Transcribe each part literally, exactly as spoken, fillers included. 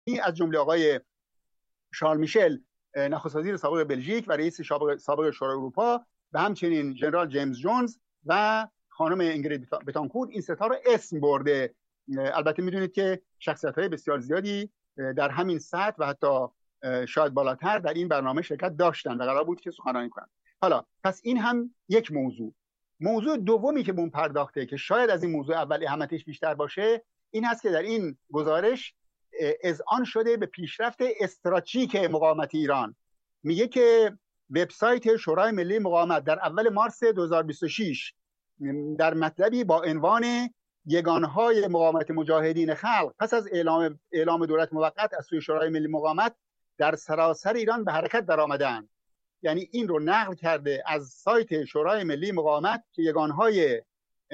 از جمله آقای شارل میشل نخست وزیر سابق بلژیک و رئیس سابق شورای اروپا و همچنین ژنرال جیمز جونز و خانم اینگرید بتانکور این ستا رو اسم برده. البته میدونید که شخصیت‌های بسیار زیادی در همین سطح و حتی شاید بالاتر در این برنامه شرکت داشتن و قرار بود که سخنرانی کنن. حالا پس این هم یک موضوع. موضوع دومی که به اون پرداخته که شاید از این موضوع اول اهمیتش بیشتر باشه این هست که در این گزارش اذعان شده به پیشرفت استراتژیک مقاومت ایران. میگه که وبسایت شورای ملی مقاومت در اول مارس دو هزار و بیست و شش در مطلبی با عنوان یگانهای مقاومت مجاهدین خلق پس از اعلام اعلام دولت موقت از سوی شورای ملی مقاومت در سراسر ایران به حرکت درآمدند. یعنی این رو نقل کرده از سایت شورای ملی مقاومت که یگانهای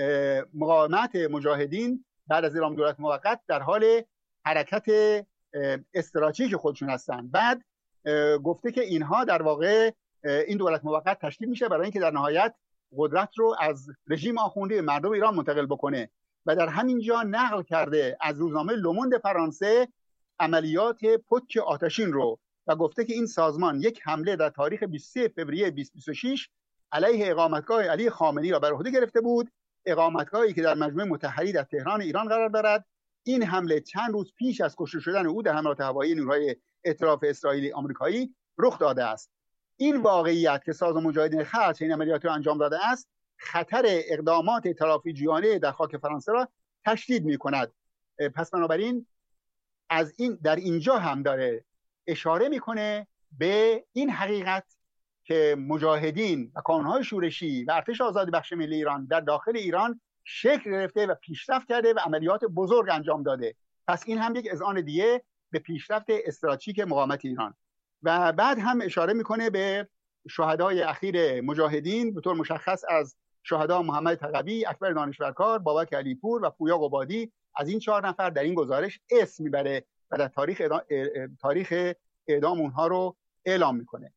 مقاومت مجاهدین بعد از اعلام دولت موقت در حال حرکت استراتژیک خودشون هستند. بعد گفته که اینها در واقع این دولت موقت تشکیل میشه برای اینکه در نهایت قدرت رو از رژیم آخوندی به مردم ایران منتقل بکنه و در همین جا نقل کرده از روزنامه لوموند فرانسه عملیات پتک آتشین رو و گفته که این سازمان یک حمله در تاریخ بیست و سوم فوریه بیست و بیست و شش علیه اقامتگاه علی خامنه‌ای را بر عهده گرفته بود، اقامتگاهی که در مجمع متحری در تهران ایران قرار دارد. این حمله چند روز پیش از کشته شدن او در حملات هوایی نیروهای ائتلاف اسرائیلی آمریکایی رخ داده است. این واقعیت که سازمان مجاهدین خلق این عملیات را انجام داده است خطر اقدامات تلافی‌جویانه در خاک فرانسه را تشدید می‌کند. پس بنابراین از این در اینجا هم داره اشاره میکنه به این حقیقت که مجاهدین و کانون‌های شورشی و ارتش آزادی بخش ملی ایران در داخل ایران شکل گرفته و پیشرفت کرده و عملیات بزرگ انجام داده. پس این هم یک اذعان دیگه به پیشرفت استراتژیک مقاومت ایران. و بعد هم اشاره میکنه به شهدای اخیر مجاهدین به طور مشخص از شهدا محمد تقوی، اکبر دانشورکار، بابک علیپور و پویا قبادی. از این چهار نفر در این گزارش اسم میبره و در تاریخ اعدام, تاریخ اعدام اونها رو اعلام میکنه.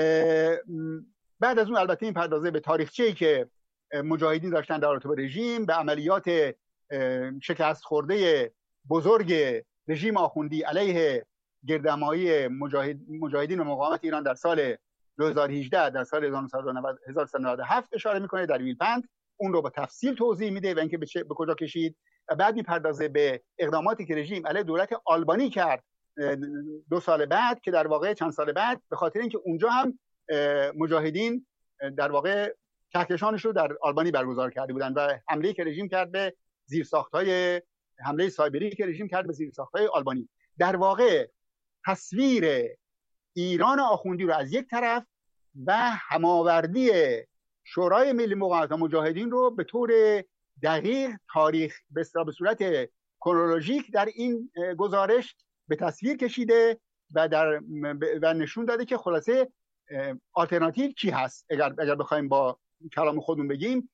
بعد از اون البته این پردازه به تاریخچه‌ای که مجاهدین داشتن در ارتباط رژیم، به عملیات شکست خورده بزرگ رژیم آخوندی علیه گردهمایی مجاهد، مجاهدین و مقاومت ایران در سال دو هزار و هجده در سال هزار و سیصد و نود و هفت اشاره میکنه در ویلپند، اون رو با تفصیل توضیح میده و اینکه به, به کجا کشید. و بعد میپردازه به اقداماتی که رژیم علیه دولت آلبانی کرد دو سال بعد که در واقع چند سال بعد به خاطر اینکه اونجا هم مجاهدین در واقع کهکشانش رو در آلبانی برگزار کرده بودن و حمله که رژیم کرد به زیرساخت‌های حمله سایبری که رژیم کرد به زیرساخت‌های آلبانی. در واقع تصویر ایران آخوندی رو از یک طرف و هماوردی شورای ملی مقاومت و مجاهدین رو به طور دقیق تاریخ به صورت کرونولوژیک در این گزارش به تصویر کشیده و در و نشون داده که خلاصه آلترناتیو چی هست. اگر اگر بخوایم با کلام خودمون بگیم،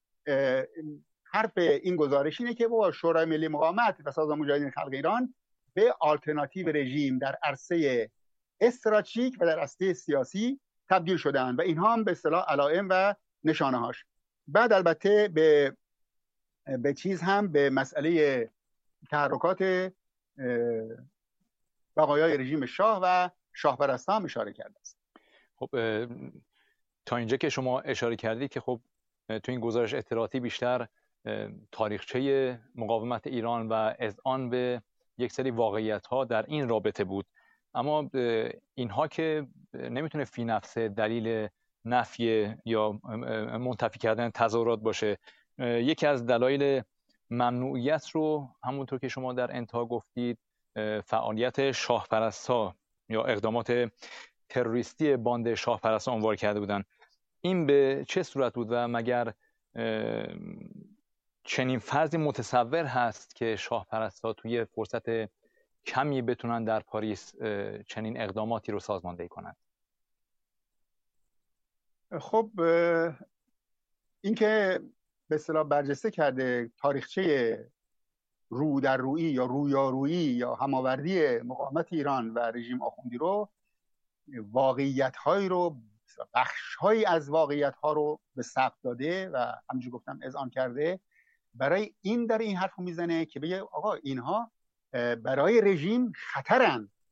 حرف این گزارش اینه که با شورای ملی مقاومت و سازمان مجاهدین خلق ایران به آلترناتیو رژیم در عرصه استراتژیک و در عرصه سیاسی تبدیل شدن و اینها هم به اصطلاح علائم و نشانه هاش. بعد البته به به چیز هم به مسئله تحرکات بقایای رژیم شاه و شاه پرستان هم اشاره کرده است. خب تا اینجا که شما اشاره کردید که خب تو این گزارش اطلاعاتی بیشتر تاریخچه مقاومت ایران و اذعان به یک سری واقعیت ها در این رابطه بود، اما اینها که نمیتونه فی نفسه دلیل نفی یا منتفی کردن تظاهرات باشه. یکی از دلایل ممنوعیت رو همونطور که شما در انتها گفتید فعالیت شاه پرستا یا اقدامات تروریستی باند شاه پرستا عنوان کرده بودن. این به چه صورت بود و مگر چنین فرضی متصور هست که شاه پرستا توی فرصت کمی بتونن در پاریس چنین اقداماتی رو سازماندهی کنند؟ خب این که به اصطلاح برجسته کرده تاریخچه رو در رویی یا رویارویی یا هماوردی مقاومت ایران و رژیم آخوندی رو، واقعیت‌هایی رو، بخش‌هایی از واقعیت‌ها رو به ثبت داده و همونجوری گفتم اذعان کرده. برای این در این حرفو میزنه که بگه آقا اینها برای رژیم خطرن